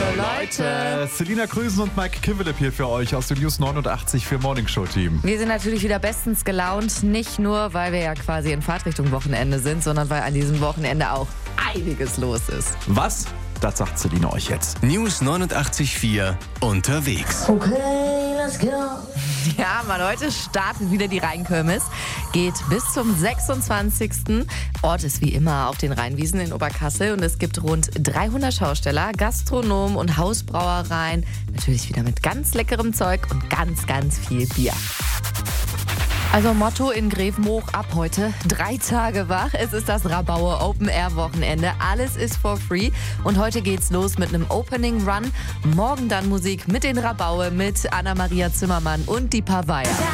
Leute. Selina Krüsen und Mike Kivelip hier für euch aus dem News 89 für Morning Show Team. Wir sind natürlich wieder bestens gelaunt, nicht nur, weil wir ja quasi in Fahrtrichtung Wochenende sind, sondern weil an diesem Wochenende auch einiges los ist. Was? Das sagt Selina euch jetzt. News 89.4 unterwegs. Okay, let's go. Ja, Mann, heute startet wieder die Rheinkirmes. Geht bis zum 26. Ort ist wie immer auf den Rheinwiesen in Oberkassel und es gibt rund 300 Schausteller, Gastronomen und Hausbrauereien. Natürlich wieder mit ganz leckerem Zeug und ganz, ganz viel Bier. Also Motto in Grevenhoch ab heute 3 Tage wach. Es ist das Rabaue Open Air Wochenende. Alles ist for free. Und heute geht's los mit einem Opening Run. Morgen dann Musik mit den Rabaue, mit Anna-Maria Zimmermann und die Pavaya.